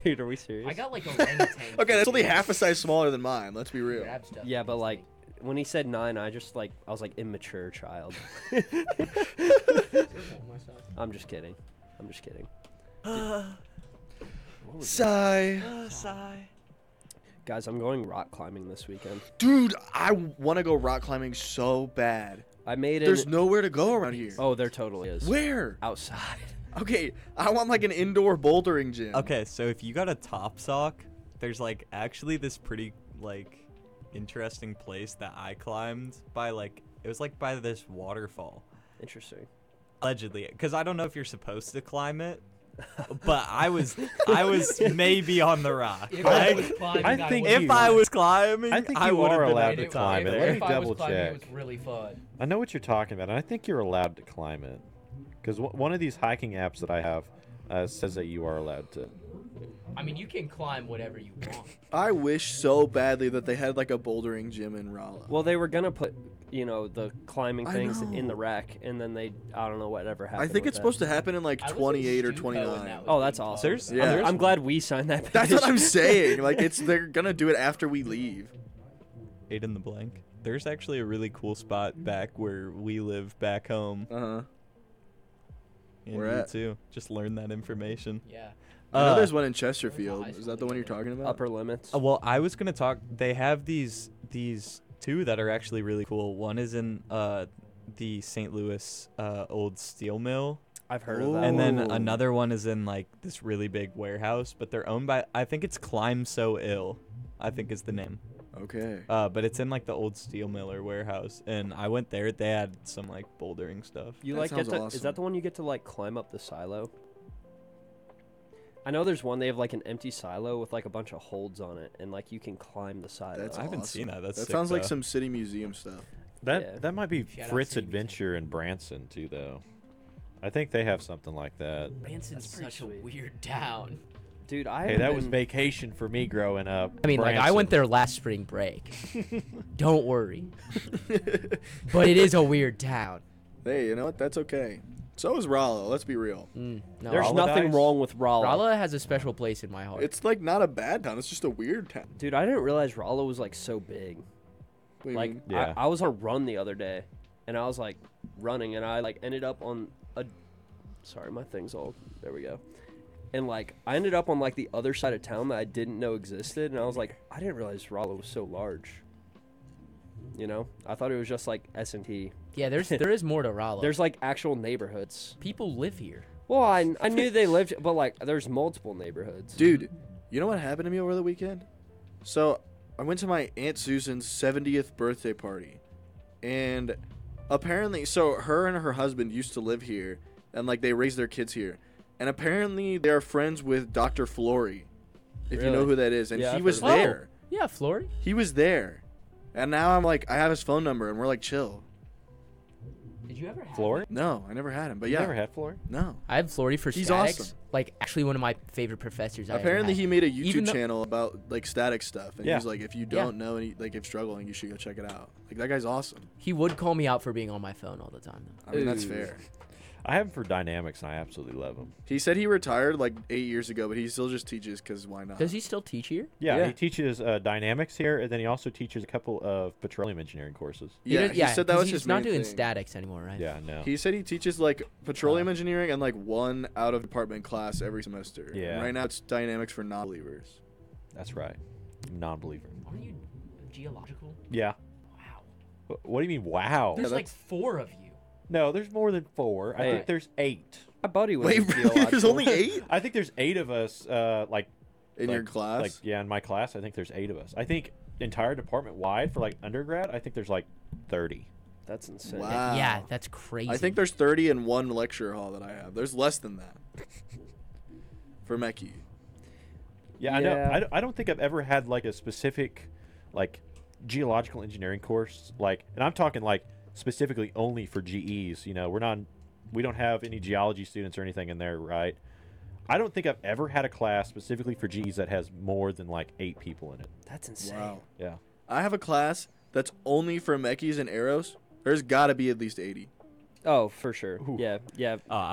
Dude, are we serious? I got like orangutan. Okay, that's only half a size smaller than mine. Let's be real. Grab stuff. Yeah, but like when he said 9, I was like immature child. I'm just kidding. Sigh. Sigh. Guys, I'm going rock climbing this weekend. Dude, I want to go rock climbing so bad. I made it. There's nowhere to go around here. Oh, there totally is. Where? Outside. Okay, I want like an indoor bouldering gym. Okay, so if you got a top sock, there's like actually this pretty like interesting place that I climbed by like it was like by this waterfall Interesting. allegedly, because I don't know if you're supposed to climb it, but I was maybe on the rock. If Like, I was climbing, I think would've if you- I was climbing, I think I you would have are been allowed able to to climb it. there. Let me if I was double climbing, check. it was really fun. I know what you're talking about, and I think you're allowed to climb it. Because one of these hiking apps that I have says that you are allowed to. I mean, you can climb whatever you want. I wish so badly that they had like a bouldering gym in Rolla. Well, they were gonna put, the climbing I things know. in the rack, and then I don't know whatever happened. I think with it's that. supposed to happen in like I was in 28 or Stuco and 29. that was Oh, that's being awesome. There's- Yeah. I'm glad we signed that. That's what I'm petition. saying. Like they're gonna do it after we leave. Eight in the blank. There's actually a really cool spot back where we live back home. Uh-huh. And Where you at? too. Just learn that information. Yeah. I know Uh, there's one in Chesterfield. Where's the Is that the one you're talking about? Upper limits. Well, I was gonna talk. They have these two that are actually really cool. One is in the St. Louis old steel mill, I've heard of that. and then Ooh. another one is in like this really big warehouse. But they're owned by I think it's Climb So Ill, I think is the name. Okay. But it's in like the old steel mill or warehouse, and I went there. They had some like bouldering stuff. You That like get sounds to, is awesome. that the one you get to like climb up the silo? I know there's one they have like an empty silo with like a bunch of holds on it, and like you can climb the silo. That's I haven't awesome. seen that. That's That sick, sounds like though. some city museum stuff. That Yeah. that might be Shout out Fritz City Museum. Adventure in Branson too, though. I think they have something like that. Branson's That's pretty such a sweet. weird town. Dude, I Hey, haven't that was been- vacation for me growing up. I mean, like, I went Branson. there last spring break. Don't worry. But it is a weird town. Hey, you know what? That's okay. So is Rolla. Let's be real. No, There's Rolla nothing dice? wrong with Rolla. Rolla has a special place in my heart. It's like not a bad town. It's just a weird town. Dude, I didn't realize Rolla was like so big. What do you Like mean? Yeah. I was on a run the other day, and I was like running, and I like ended up on a. Sorry, my thing's all. There we go. And like I ended up on like the other side of town that I didn't know existed, and I was like, I didn't realize Rolla was so large. You know, I thought it was just like S&T. yeah, there is more to Rolla. There's like actual neighborhoods. people live here. Well, I knew they lived, but like there's multiple neighborhoods. Dude, you know what happened to me over the weekend? So I went to my Aunt Susan's 70th birthday party. And apparently, so her and her husband used to live here. And like they raised their kids here. And apparently they're friends with Dr. Flory. If you know Really? who that is. And Yeah, he I've was heard of him. there. Yeah, Flory. He was there. And now I'm like, I have his phone number and we're like chill. Did you ever have Floor? No, I never had him. But You yeah. never had floor? No. I had Flory for He's statics. awesome. Like, actually one of my favorite professors I ever Apparently had. he made a Even YouTube though- channel about like static stuff. And Yeah. he's like, if you Yeah. don't know any like if struggling, you should go check it out. Like that guy's awesome. He would call me out for being on my phone all the time, though. I mean that's Ooh. fair. I have him for dynamics, and I absolutely love him. He said he retired like 8 years ago, but he still just teaches because why not? Does he still teach here? Yeah, Yeah. he teaches dynamics here, and then he also teaches a couple of petroleum engineering courses. Yeah, does- he said that 'cause was he's his not main doing thing. statics anymore, right? Yeah, no. He said he teaches like petroleum engineering and like one out of department class every semester. And Yeah. right now it's dynamics for non-believers. That's right. Non-believer. Aren't you geological? Yeah. Wow. What do you mean, wow? There's like that's- 4 of you. No, there's more than 4. I Hey. think there's 8. My buddy was. Wait, in really? There's geological. only 8 I think there's 8 of us, like in your class? Like, yeah, in my class, I think there's 8 of us. I think entire department wide for like undergrad, I think there's like 30. That's insane. Wow. Yeah, that's crazy. I think there's 30 in one lecture hall that I have. There's less than that for Mechie. Yeah, I know. Yeah. I don't think I've ever had like a specific like geological engineering course, like, and I'm talking like specifically only for GEs. You know, we don't have any geology students or anything in there, right? I don't think I've ever had a class specifically for GEs that has more than like 8 people in it. That's insane. Wow. Yeah. I have a class that's only for Mechies and arrows. There's got to be at least 80. Oh, for sure. Ooh. Yeah, yeah.